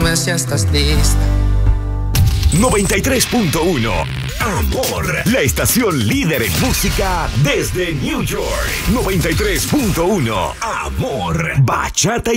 Dime si estás lista. 93.1 Amor, la estación líder en música desde New York. 93.1 Amor, bachata y